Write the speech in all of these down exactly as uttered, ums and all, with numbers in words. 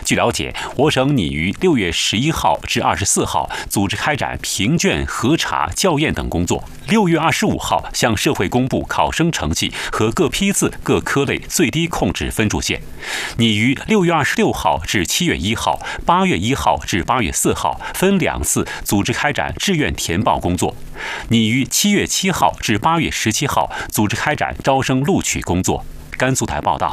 据了解，我省拟于六月十一号至二十四号组织开展评卷、核查、校验等工作。六月二十五号向社会公布考生成绩和各批次各科类最低控制分数线。拟于六月二十六号至七月一号、八月一号至八月四号分两次组织开展志愿填报工作。拟于七月七号至八月十七号组织开展招生录取工作。甘肃台报道。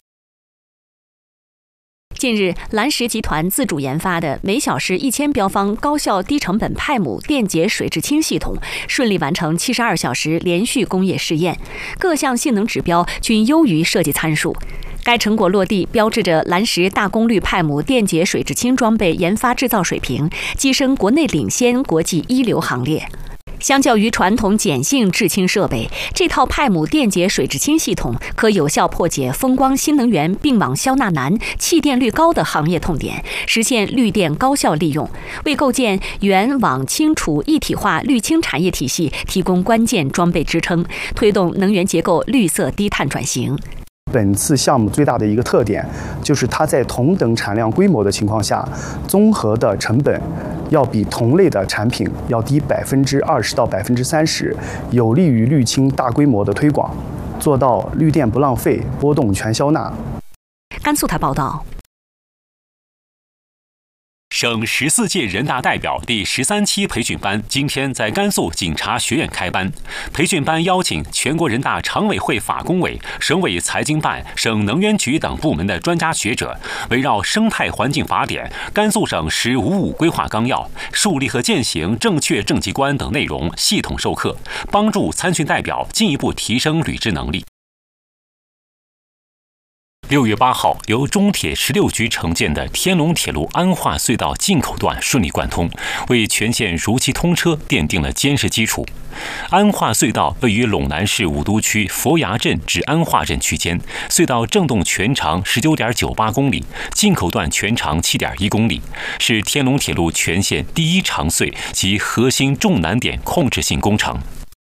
近日，蓝石集团自主研发的每小时一千标方高效低成本派姆电解水制氢系统顺利完成七十二小时连续工业试验，各项性能指标均优于设计参数。该成果落地，标志着蓝石大功率派姆电解水制氢装备研发制造水平跻身国内领先、国际一流行列。相较于传统碱性制氢设备，这套派姆电解水制氢系统可有效破解风光新能源并网消纳难、弃电率高的行业痛点，实现绿电高效利用，为构建原网氢储一体化绿氢产业体系提供关键装备支撑，推动能源结构绿色低碳转型。 本次项目最大的一个特点，就是它在同等产量规模的情况下，综合的成本要比同类的产品要低百分之二十到百分之三十，有利于绿氢大规模的推广，做到绿电不浪费、波动全消纳。 甘肃台报道。 省十四届人大代表第十三期培训班今天在甘肃警察学院开班。培训班邀请全国人大常委会法工委、省委财经办、省能源局等部门的专家学者，围绕生态环境法典、甘肃省“十五五”规划纲要、树立和践行正确政绩观等内容系统授课，帮助参训代表进一步提升履职能力。六月八号，由中铁十六局承建的天龙铁路安化隧道进口段顺利贯通，为全线如期通车奠定了坚实基础。安化隧道位于陇南市武都区佛崖镇至安化镇区间，隧道正洞全长十九点九八公里，进口段全长七点一公里，是天龙铁路全线第一长隧及核心重难点控制性工程。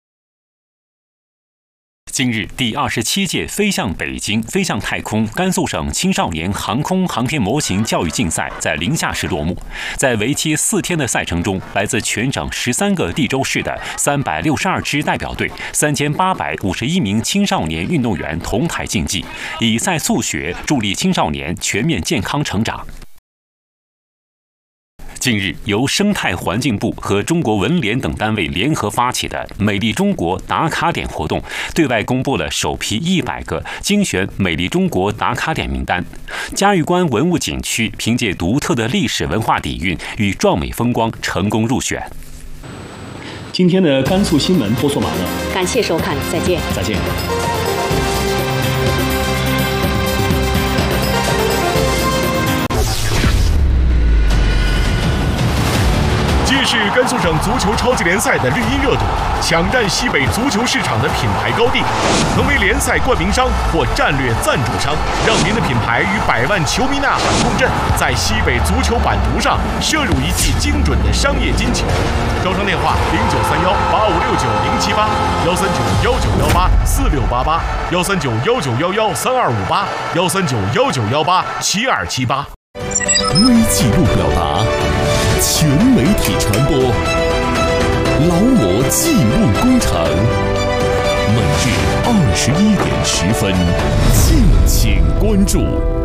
近日，第二十七届飞向北京、飞向太空甘肃省青少年航空航天模型教育竞赛在临夏市落幕。在为期四天的赛程中，来自全省十三个地州市的三百六十二支代表队、三千八百五十一名青少年运动员同台竞技，以赛促学，助力青少年全面健康成长。近日，由生态环境部和中国文联等单位联合发起的“美丽中国打卡点”活动，对外公布了首批一百个精选美丽中国打卡点名单。嘉峪关文物景区凭借独特的历史文化底蕴与壮美风光，成功入选。 今天的甘肃新闻播送完了， 感谢收看，再见。 再见。 是甘肃省足球超级联赛的绿茵热度，抢占西北足球市场的品牌高地，成为联赛冠名商或战略赞助商，让您的品牌与百万球迷呐喊共振，在西北足球版图上摄入一记精准的商业金球。招商电话零九三幺八五六九零七八幺三九幺九幺八四六八八幺三九幺九幺幺三二五八幺三九幺九幺八七二七八。 微记录表达，全媒体传播，劳模记录工程，每日二十一点十分，敬请关注。